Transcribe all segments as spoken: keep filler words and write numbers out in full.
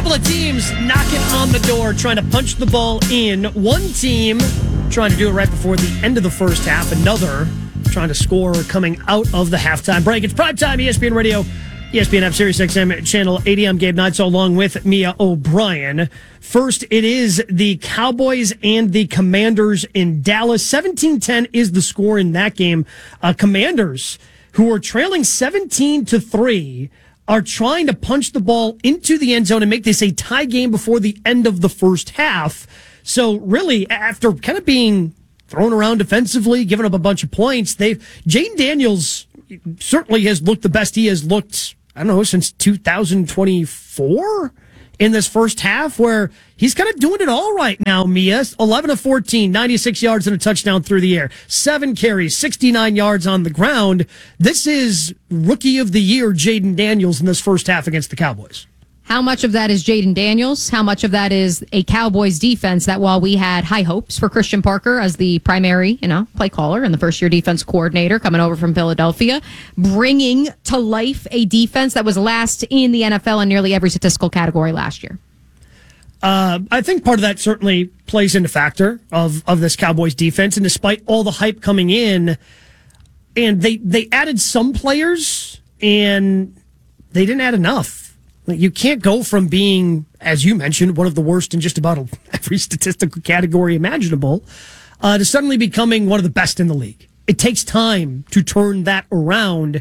couple of teams knocking on the door, trying to punch the ball in. One team trying to do it right before the end of the first half. Another trying to score coming out of the halftime break. It's primetime E S P N Radio, E S P N app, Sirius X M, Channel eighty. I'm Gabe Knights, along with Mia O'Brien. First, it is the Cowboys and the Commanders in Dallas. seventeen ten is the score in that game. Uh, Commanders, who are trailing seventeen to three, are trying to punch the ball into the end zone and make this a tie game before the end of the first half. So really, after kind of being thrown around defensively, giving up a bunch of points, they've Jaden Daniels certainly has looked the best he has looked, I don't know, since two thousand twenty-four in this first half, where he's kind of doing it all right now, Mia. eleven of fourteen, ninety-six yards and a touchdown through the air. Seven carries, sixty-nine yards on the ground. This is Rookie of the Year Jaden Daniels in this first half against the Cowboys. How much of that is Jaden Daniels? How much of that is a Cowboys defense that, while we had high hopes for Christian Parker as the primary, you know, play caller and the first-year defense coordinator coming over from Philadelphia, bringing to life a defense that was last in the N F L in nearly every statistical category last year? Uh, I think part of that certainly plays into factor of, of this Cowboys defense. And despite all the hype coming in, and they, they added some players, and they didn't add enough. You can't go from being, as you mentioned, one of the worst in just about every statistical category imaginable, uh, to suddenly becoming one of the best in the league. It takes time to turn that around,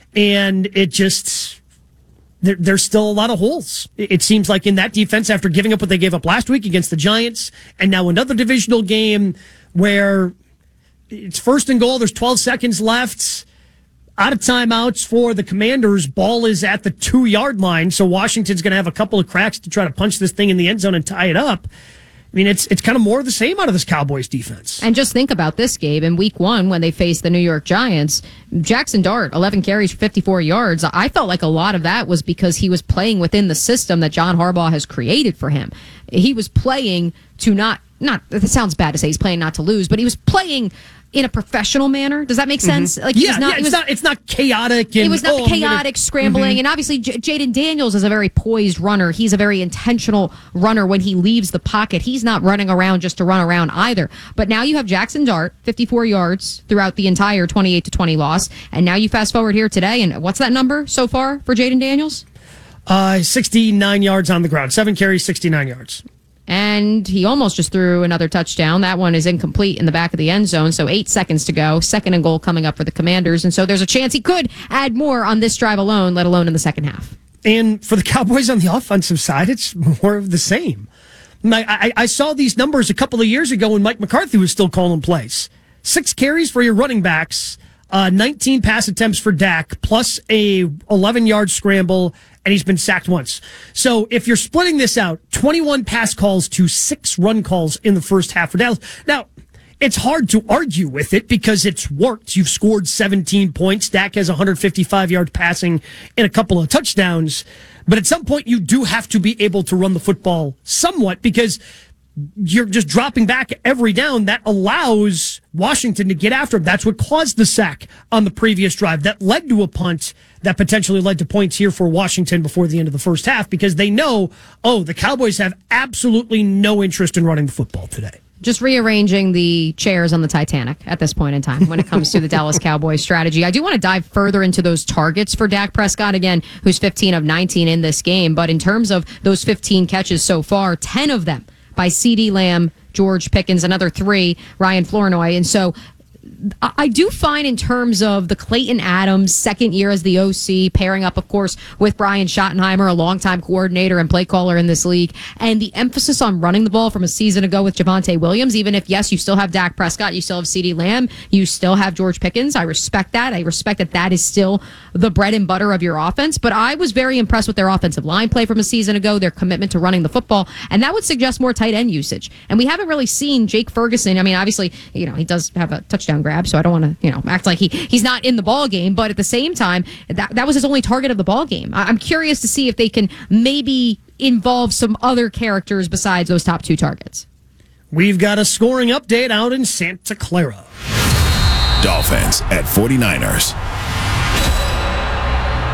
and it just, there, there's still a lot of holes. It seems like in that defense, after giving up what they gave up last week against the Giants, and now another divisional game where it's first and goal, there's twelve seconds left, out of timeouts for the Commanders. Ball is at the two-yard line, so Washington's going to have a couple of cracks to try to punch this thing in the end zone and tie it up. I mean, it's it's kind of more of the same out of this Cowboys defense. And just think about this, Gabe. In week one, when they faced the New York Giants, Jackson Dart, eleven carries for fifty-four yards. I felt like a lot of that was because he was playing within the system that John Harbaugh has created for him. He was playing to not, not, it sounds bad to say he's playing not to lose, but he was playing in a professional manner. Does that make sense? Mm-hmm. Like he yeah, was not, yeah, it's was, not it's not chaotic. And, it was not oh, chaotic, gonna, scrambling. Mm-hmm. And obviously, J- Jaden Daniels is a very poised runner. He's a very intentional runner when he leaves the pocket. He's not running around just to run around either. But now you have Jackson Dart, fifty-four yards throughout the entire twenty-eight to twenty loss. And now you fast forward here today, and what's that number so far for Jaden Daniels? Uh, sixty-nine yards on the ground. Seven carries, sixty-nine yards. And he almost just threw another touchdown. That one is incomplete in the back of the end zone. So eight seconds to go. Second and goal coming up for the Commanders. And so there's a chance he could add more on this drive alone, let alone in the second half. And for the Cowboys on the offensive side, it's more of the same. I, I, I saw these numbers a couple of years ago when Mike McCarthy was still calling plays. Six carries for your running backs, uh, nineteen pass attempts for Dak, plus a eleven-yard scramble, and he's been sacked once. So if you're splitting this out, twenty-one pass calls to six run calls in the first half for Dallas. Now, it's hard to argue with it because it's worked. You've scored seventeen points. Dak has one hundred fifty-five yards passing and a couple of touchdowns. But at some point, you do have to be able to run the football somewhat because you're just dropping back every down. That allows Washington to get after him. That's what caused the sack on the previous drive. That led to a punt that potentially led to points here for Washington before the end of the first half because they know, oh, the Cowboys have absolutely no interest in running the football today. Just rearranging the chairs on the Titanic at this point in time when it comes to the Dallas Cowboys strategy. I do want to dive further into those targets for Dak Prescott, again, who's fifteen of nineteen in this game. But in terms of those fifteen catches so far, ten of them by CeeDee Lamb, George Pickens, another three, Ryan Flournoy. And so I do find in terms of the Clayton Adams second year as the O C, pairing up, of course, with Brian Schottenheimer, a longtime coordinator and play caller in this league, and the emphasis on running the ball from a season ago with Javonte Williams, even if, yes, you still have Dak Prescott, you still have CeeDee Lamb, you still have George Pickens. I respect that. I respect that that is still the bread and butter of your offense, but I was very impressed with their offensive line play from a season ago, their commitment to running the football, and that would suggest more tight end usage. And we haven't really seen Jake Ferguson. I mean, obviously, you know, he does have a touchdown grab, so I don't want to, you know, act like he he's not in the ball game, but at the same time, that that was his only target of the ball game. I'm curious to see if they can maybe involve some other characters besides those top two targets. We've got a scoring update out in Santa Clara. Dolphins at forty-niners.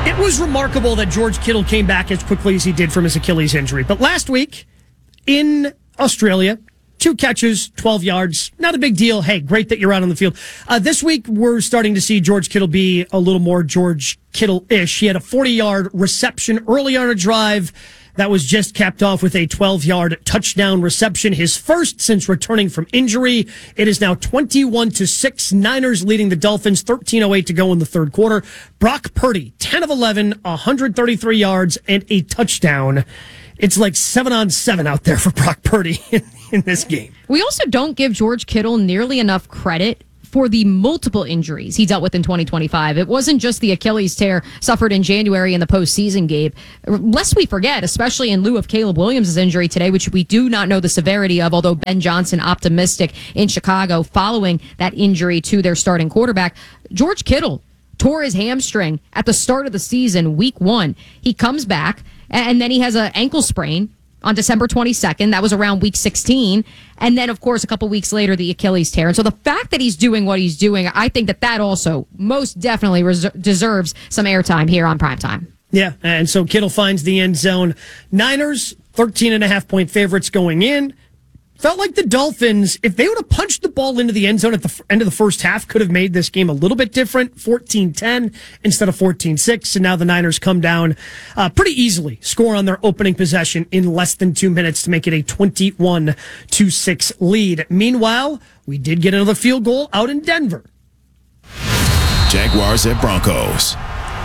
It was remarkable that George Kittle came back as quickly as he did from his Achilles injury. But last week in Australia, two catches, twelve yards, not a big deal. Hey, great that you're out on the field. Uh, this week, we're starting to see George Kittle be a little more George Kittle-ish. He had a forty-yard reception early on a drive that was just capped off with a twelve-yard touchdown reception, his first since returning from injury. It is now twenty-one to six, Niners leading the Dolphins, thirteen oh eight to go in the third quarter. Brock Purdy, ten of eleven, one hundred thirty-three yards, and a touchdown. It's like seven on seven out there for Brock Purdy in, in this game. We also don't give George Kittle nearly enough credit for the multiple injuries he dealt with in twenty twenty-five. It wasn't just the Achilles tear suffered in January in the postseason, Gabe. Lest we forget, especially in lieu of Caleb Williams' injury today, which we do not know the severity of, although Ben Johnson optimistic in Chicago following that injury to their starting quarterback. George Kittle tore his hamstring at the start of the season, week one. He comes back, and then he has an ankle sprain on December twenty-second. That was around week sixteen. And then, of course, a couple weeks later, the Achilles tear. And so the fact that he's doing what he's doing, I think that that also most definitely res- deserves some airtime here on Primetime. Yeah, and so Kittle finds the end zone. Niners, thirteen and a half point favorites going in. Felt like the Dolphins, if they would have punched the ball into the end zone at the f- end of the first half, could have made this game a little bit different, fourteen ten instead of fourteen six. And now the Niners come down uh, pretty easily, score on their opening possession in less than two minutes to make it a twenty-one to six lead. Meanwhile, we did get another field goal out in Denver. Jaguars at Broncos.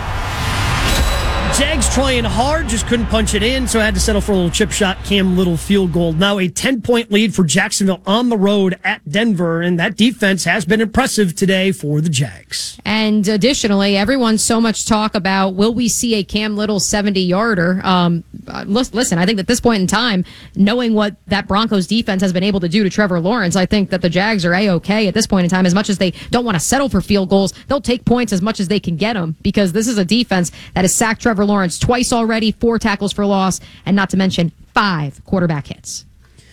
Jags trying hard, just couldn't punch it in, so I had to settle for a little chip shot, Cam Little field goal. Now a ten-point lead for Jacksonville on the road at Denver, and that defense has been impressive today for the Jags. And additionally, everyone's so much talk about, will we see a Cam Little seventy-yarder? Um, uh, listen, I think at this point in time, knowing what that Broncos defense has been able to do to Trevor Lawrence, I think that the Jags are A-okay at this point in time. As much as they don't want to settle for field goals, they'll take points as much as they can get them, because this is a defense that has sacked Trevor Lawrence twice already, four tackles for loss, and not to mention five quarterback hits.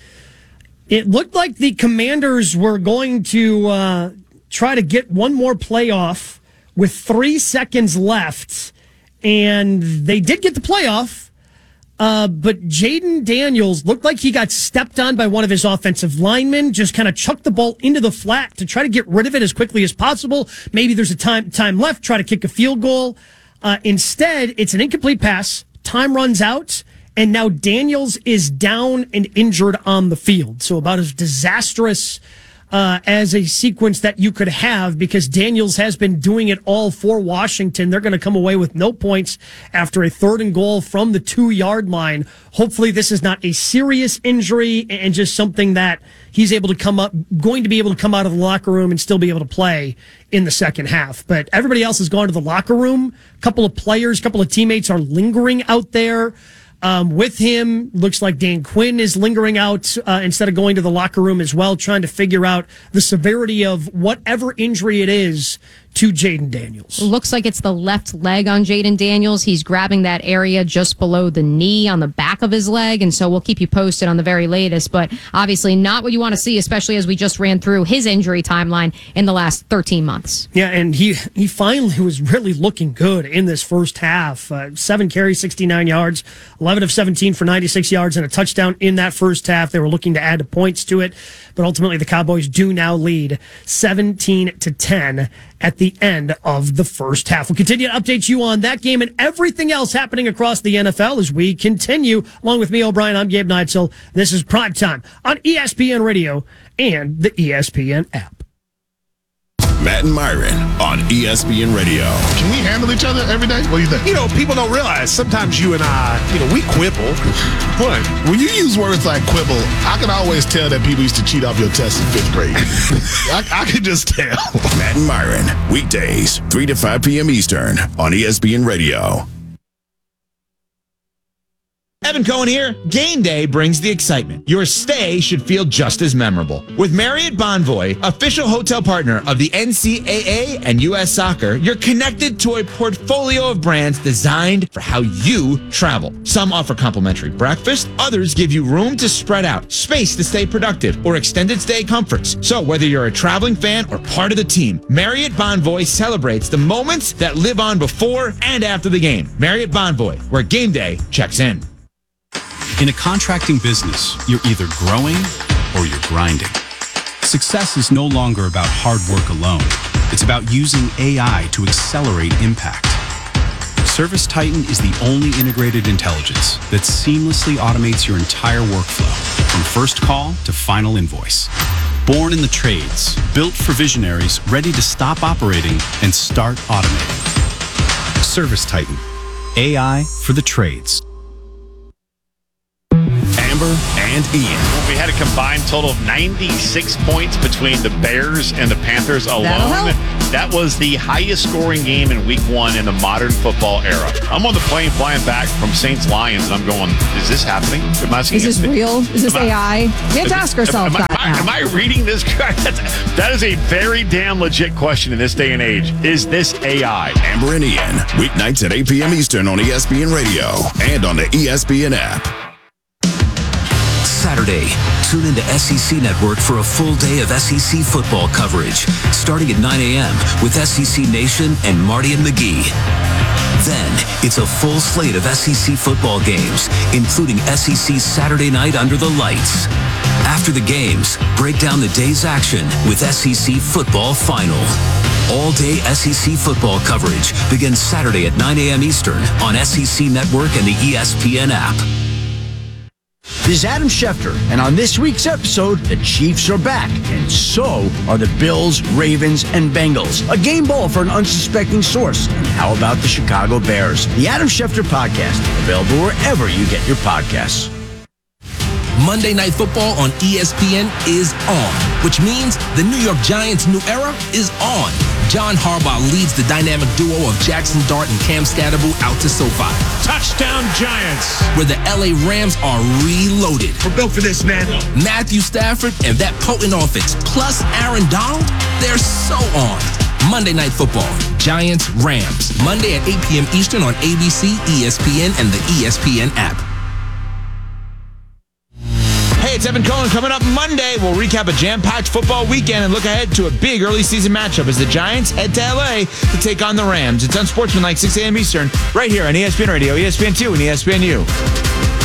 It looked like the Commanders were going to uh, try to get one more playoff with three seconds left, and they did get the playoff, uh, but Jaden Daniels looked like he got stepped on by one of his offensive linemen, just kind of chucked the ball into the flat to try to get rid of it as quickly as possible. Maybe there's a time time left, try to kick a field goal. Uh, instead, it's an incomplete pass. Time runs out, and now Daniels is down and injured on the field. So about as disastrous uh, as a sequence that you could have, because Daniels has been doing it all for Washington. They're going to come away with no points after a third and goal from the two-yard line. Hopefully this is not a serious injury and just something that he's able to come up, going to be able to come out of the locker room and still be able to play in the second half. But everybody else has gone to the locker room. A couple of players, a couple of teammates are lingering out there um, with him. Looks like Dan Quinn is lingering out uh, instead of going to the locker room as well, trying to figure out the severity of whatever injury it is to Jaden Daniels. Looks like it's the left leg on Jaden Daniels. He's grabbing that area just below the knee on the back of his leg, and so we'll keep you posted on the very latest, but obviously not what you want to see, especially as we just ran through his injury timeline in the last thirteen months. Yeah, and he he finally was really looking good in this first half. Uh, seven carries, sixty-nine yards, eleven of seventeen for ninety-six yards and a touchdown in that first half. They were looking to add points to it, but ultimately the Cowboys do now lead seventeen to ten at the end of the first half. We'll continue to update you on that game and everything else happening across the N F L as we continue. Along with me, O'Brien, I'm Gabe Neitzel. This is Primetime on E S P N Radio and the E S P N app. Matt and Myron on E S P N Radio. Can we handle each other every day? What do you think? You know, people don't realize sometimes you and I, you know, we quibble. What? When you use words like quibble, I can always tell that people used to cheat off your test in fifth grade. I, I can just tell. Matt and Myron, weekdays, three to five p.m. Eastern on E S P N Radio. Evan Cohen here. Game day brings the excitement. Your stay should feel just as memorable. With Marriott Bonvoy, official hotel partner of the N C double A and U S Soccer, you're connected to a portfolio of brands designed for how you travel. Some offer complimentary breakfast, others give you room to spread out, space to stay productive, or extended stay comforts. So whether you're a traveling fan or part of the team, Marriott Bonvoy celebrates the moments that live on before and after the game. Marriott Bonvoy, where game day checks in. In a contracting business, you're either growing or you're grinding. Success is no longer about hard work alone. It's about using A I to accelerate impact. Service Titan is the only integrated intelligence that seamlessly automates your entire workflow, from first call to final invoice. Born in the trades, built for visionaries ready to stop operating and start automating. Service Titan, A I for the trades. Amber and Ian. We had a combined total of ninety-six points between the Bears and the Panthers alone. That was the highest scoring game in week one in the modern football era. I'm on the plane flying back from Saints Lions, and I'm going, is this happening? Am I seeing Is this it? real? Is this Am A I? We have to ask ourselves am I, that am, I, now. am I reading this correct? That's, that is a very damn legit question in this day and age. Is this A I? Amber and Ian. Weeknights at eight p.m. Eastern on E S P N Radio and on the E S P N app. Saturday, tune into S E C Network for a full day of S E C football coverage, starting at nine a.m. with S E C Nation and Marty and McGee. Then, it's a full slate of S E C football games, including S E C Saturday Night Under the Lights. After the games, break down the day's action with S E C Football Final. All-day S E C football coverage begins Saturday at nine a.m. Eastern on S E C Network and the E S P N app. This is Adam Schefter, and on this week's episode, the Chiefs are back, and so are the Bills, Ravens, and Bengals. A game ball for an unsuspecting source. And how about the Chicago Bears? The Adam Schefter Podcast, available wherever you get your podcasts. Monday Night Football on E S P N is on, which means the New York Giants' new era is on. John Harbaugh leads the dynamic duo of Jackson Dart and Cam Scatterbo out to SoFi. Touchdown Giants! Where the L A Rams are reloaded. We're built for this, man. Matthew Stafford and that potent offense, plus Aaron Donald, they're so on. Monday Night Football, Giants, Rams. Monday at eight p.m. Eastern on A B C, E S P N, and the E S P N app. Hey, it's Evan Cohen. Coming up Monday, we'll recap a jam-packed football weekend and look ahead to a big early season matchup as the Giants head to L A to take on the Rams. It's Unsportsmanlike, six a.m. Eastern, right here on E S P N Radio, E S P N two, and E S P N U.